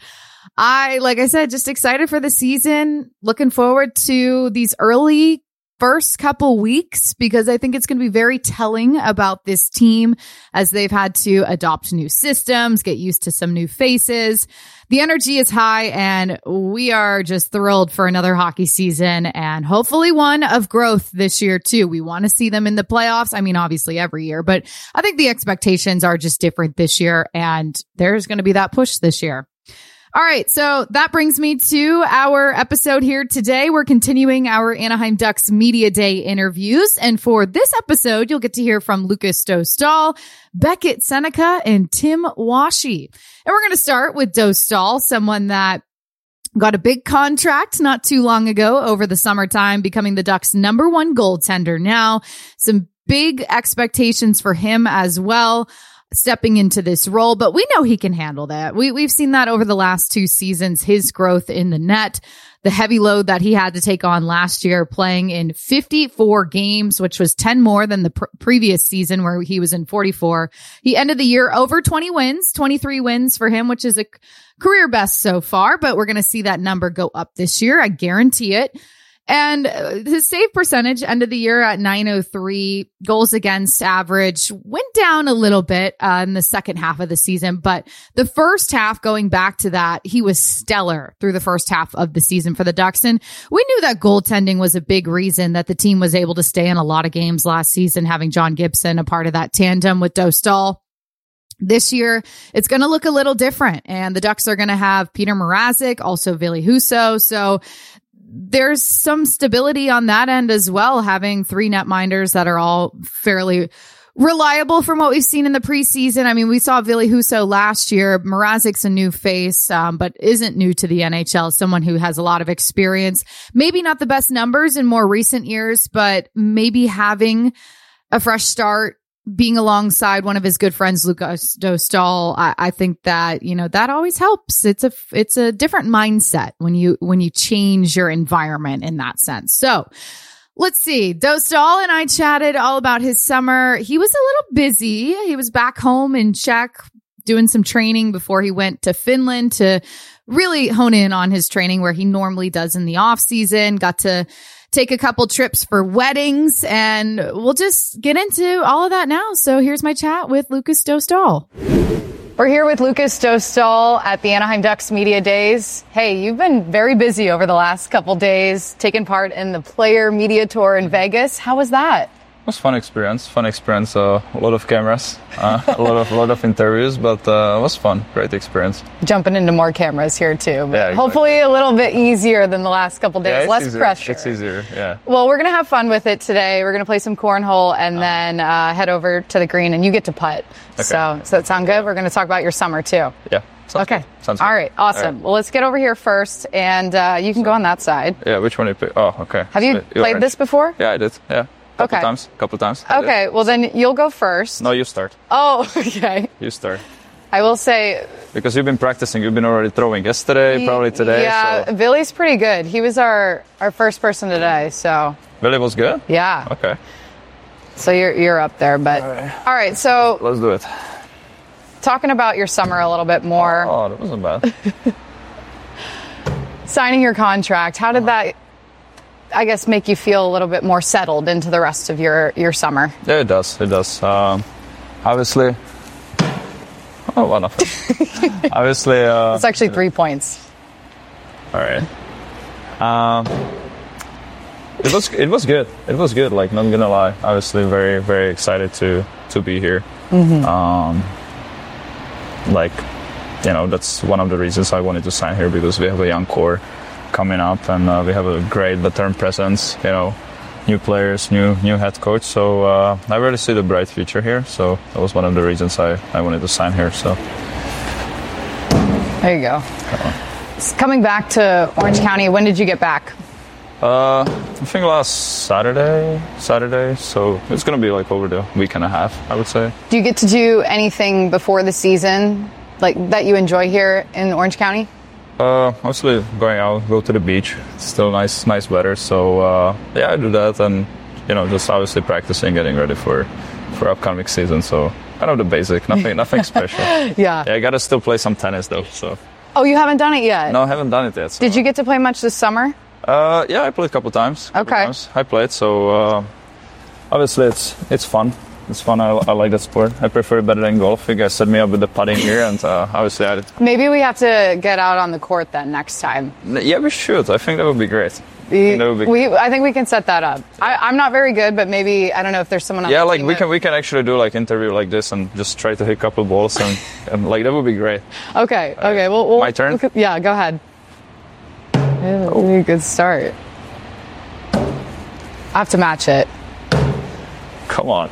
like I said, just excited for the season. Looking forward to these early first couple weeks because I think it's going to be very telling about this team as they've had to adopt new systems, get used to some new faces. The energy is high and we are just thrilled for another hockey season and hopefully one of growth this year too. We want to see them in the playoffs. I mean, obviously every year, but I think the expectations are just different this year and there's going to be that push this year. All right, so that brings me to our episode here today. We're continuing our Anaheim Ducks Media Day interviews. And for this episode, you'll get to hear from Lukas Dostal, Beckett Seneca, and Tim Washy. And we're going to start with Dostal, someone that got a big contract not too long ago over the summertime, becoming the Ducks' #1 goaltender now. Some big expectations for him as well, stepping into this role, but we know he can handle that. We've seen that over the last 2 seasons, his growth in the net, the heavy load that he had to take on last year, playing in 54 games, which was 10 more than the previous season where he was in 44. He ended the year over 20 wins, 23 wins for him, which is a career best so far, but we're going to see that number go up this year. I guarantee it. And his save percentage ended the year at .903. Goals against average went down a little bit in the second half of the season, but the first half, going back to that, he was stellar through the first half of the season for the Ducks. And we knew that goaltending was a big reason that the team was able to stay in a lot of games last season, having John Gibson a part of that tandem with Dostal. This year, it's going to look a little different, and the Ducks are going to have Peter Mrazek, also Ville Husso. So there's some stability on that end as well, having 3 netminders that are all fairly reliable from what we've seen in the preseason. I mean, we saw Ville Husso last year. Mrazek's a new face, but isn't new to the NHL, someone who has a lot of experience. Maybe not the best numbers in more recent years, but maybe having a fresh start, being alongside one of his good friends, Lukas Dostal, I think that, that always helps. It's a different mindset when you change your environment in that sense. So let's see. Dostal and I chatted all about his summer. He was a little busy. He was back home in Czech doing some training before he went to Finland to really hone in on his training where he normally does in the off season. Got to take a couple trips for weddings, and we'll just get into all of that now. So here's my chat with Lukas Dostal. We're here with Lukas Dostal at the Anaheim Ducks Media Days. Hey, you've been very busy over the last couple days, taking part in the Player Media Tour in Vegas. How was that? It was fun experience. A lot of cameras, a lot of interviews, but it was fun. Great experience. Jumping into more cameras here too. But yeah, exactly. Hopefully a little bit easier than the last couple days. Yeah, less easier. pressure. It's easier. Yeah. Well, we're gonna have fun with it today. We're gonna play some cornhole and then head over to the green, and you get to putt. Okay. So does that sound good? We're gonna talk about your summer too. Yeah. Okay. Sounds all good. right. Awesome. All right. Well, let's get over here first, and you can go on that side. Yeah. Which one do you pick? Oh, okay. Have you played this before? Yeah, I did. Yeah. Couple times. Okay, well then you'll go first. No, you start. Oh, okay. You start. I will say... Because you've been practicing, you've been already throwing yesterday, probably today. Yeah, so. Ville's pretty good. He was our first person today, so... Ville was good? Yeah. Okay. So you're up there, but... All right, so... Let's do it. Talking about your summer a little bit more. Oh, that wasn't bad. Signing your contract, how did that... I guess make you feel a little bit more settled into the rest of your summer? Yeah, it does. Obviously, one of them. Obviously, it's actually 3 points. All right. It was good. It was good. Like, not gonna lie. Obviously, very very excited to be here. Mm-hmm. That's one of the reasons I wanted to sign here, because we have a young core. coming up, and we have a great veteran presence. New players, new head coach. So I really see the bright future here. So that was one of the reasons I wanted to sign here. So there you go. Coming back to Orange County, when did you get back? I think last Saturday. So it's going to be like over the week and a half, I would say. Do you get to do anything before the season like that you enjoy here in Orange County? Mostly going out, go to the beach. It's still nice weather. So I do that, and just obviously practicing, getting ready for upcoming season. So kind of the basic, nothing special. Yeah, I gotta still play some tennis though. So. Oh, you haven't done it yet? No, I haven't done it yet. So. Did you get to play much this summer? Yeah, I played a couple times. Okay. I played, so obviously it's fun. It's fun. I like that sport. I prefer it better than golf. You guys set me up with the putting here, and obviously Maybe we have to get out on the court then next time. Yeah, we should. I think that would be great. I think we can set that up. I'm not very good, but maybe, I don't know if there's someone else. Yeah, like we can actually do like interview like this and just try to hit a couple balls and like that would be great. Okay. Well, my turn? Yeah, go ahead. That would be a good start. I have to match it. Come on.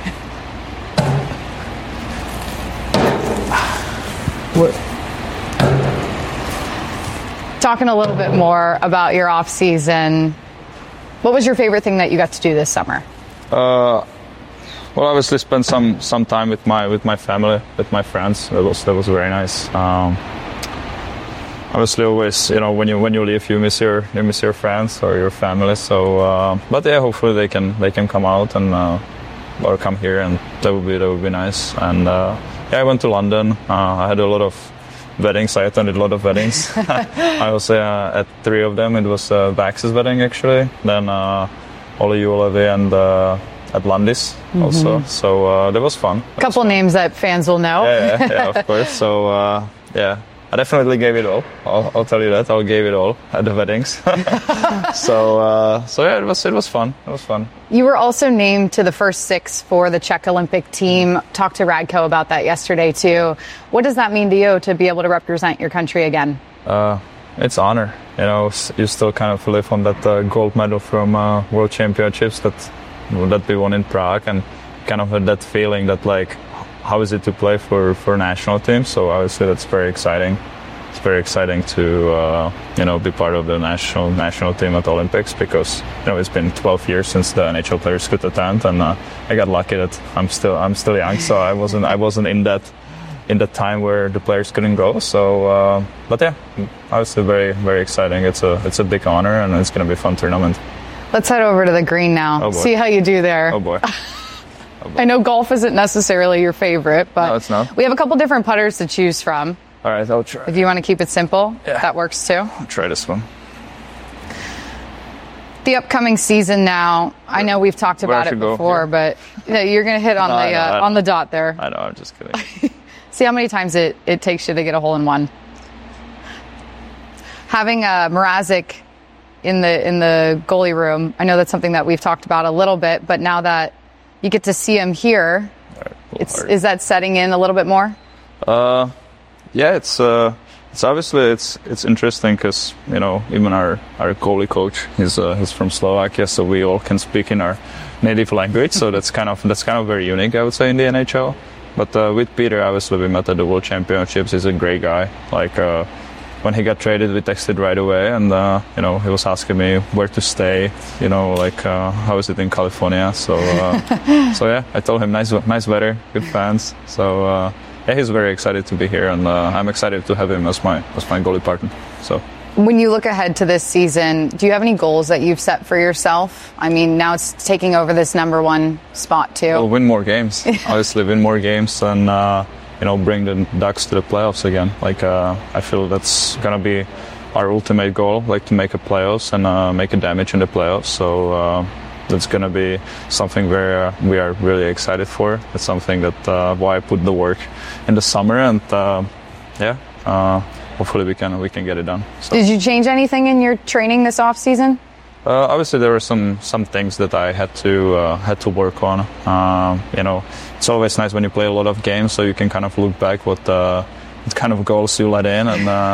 Talking a little bit more about your off season, what was your favorite thing that you got to do this summer? Well, obviously spend some time with my family, with my friends. That was very nice. Obviously, always when you leave, you miss your friends or your family. So, but yeah, hopefully they can come out and or come here, and that would be nice. And I went to London. I had a lot of weddings. I attended a lot of weddings. I was at 3 of them. It was Bax's wedding actually. Then Olli Juolevi and at Landis also. So that was fun. A couple names that fans will know. Yeah, of course. So I definitely gave it all. I'll tell you that. I gave it all at the weddings. So yeah, it was fun. It was fun. You were also named to the first 6 for the Czech Olympic team. Talked to Radko about that yesterday too. What does that mean to you to be able to represent your country again? It's honor. You still kind of live on that gold medal from World Championships that we won in Prague, and kind of had that feeling that like, how is it to play for national team? So obviously that's very exciting. It's very exciting to be part of the national team at Olympics, because it's been 12 years since the NHL players could attend, and I got lucky that I'm still young, so I wasn't in that time where the players couldn't go. So but yeah, obviously very very exciting. It's a big honor, and it's going to be a fun tournament. Let's head over to the green now. Oh boy. See how you do there. Oh boy. I know golf isn't necessarily your favorite, but no, it's not. We have a couple different putters to choose from. All right, I'll try. If you want to keep it simple, yeah, that works too. I'll try this one. The upcoming season now, I know we've talked about it before, but you're going to hit on on the dot there. I know, I'm just kidding. See how many times it takes you to get a hole in one. Having Mrazek in the goalie room, I know that's something that we've talked about a little bit, but now that you get to see him here, is that setting in a little bit more? Yeah, it's obviously it's interesting because even our goalie coach he's from Slovakia, so we all can speak in our native language. So that's kind of very unique, I would say, in the NHL. But with Peter, obviously we met at the World Championships. He's a great guy. Like when he got traded, we texted right away, and he was asking me where to stay. How is it in California? So yeah, I told him nice weather, good fans. So. Yeah, he's very excited to be here, and I'm excited to have him as my goalie partner. So, when you look ahead to this season, do you have any goals that you've set for yourself? I mean, now it's taking over this number 1 spot too. Well, win more games. Obviously, win more games, and bring the Ducks to the playoffs again. I feel that's gonna be our ultimate goal, to make a playoffs and make a damage in the playoffs. So. That's going to be something where we are really excited for. It's something that why I put the work in the summer, and hopefully we can get it done. So. Did you change anything in your training this off season? Obviously, there were some things that I had to work on. It's always nice when you play a lot of games, so you can kind of look back what kind of goals you let in, and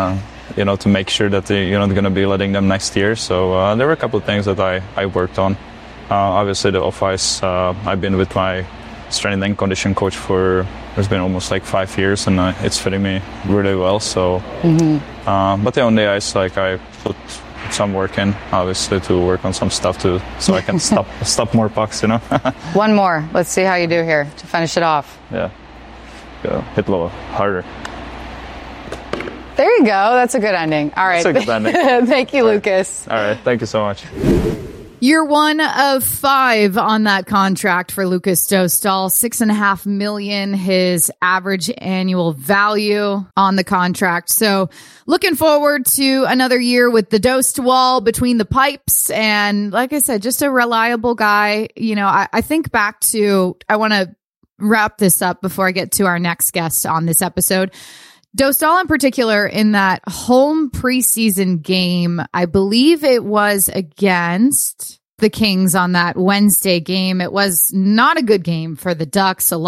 to make sure that they're going to be letting them next year. So there were a couple of things that I worked on. Obviously, the off-ice, I've been with my strength and condition coach it's been almost like 5 years, and it's fitting me really well. So, but on the ice, like I put some work in, obviously, to work on some stuff too, so I can stop more pucks. One more. Let's see how you do here to finish it off. Yeah, go hit low, harder. There you go. That's a good ending. All right. That's a good ending. Thank you, Lucas. All right. Thank you so much. You're one of 5 on that contract for Lucas Dostal. $6.5 million, his average annual value on the contract. So looking forward to another year with the Dostal between the pipes. And like I said, just a reliable guy. I think back to, I want to wrap this up before I get to our next guest on this episode. Dostal in particular, in that home preseason game, I believe it was against the Kings on that Wednesday game. It was not a good game for the Ducks.